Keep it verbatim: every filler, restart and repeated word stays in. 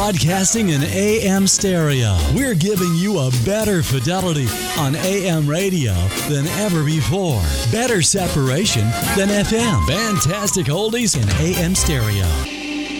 Broadcasting in A M stereo, we're giving you a better fidelity on A M radio than ever before. Better separation than F M. Fantastic oldies in A M stereo.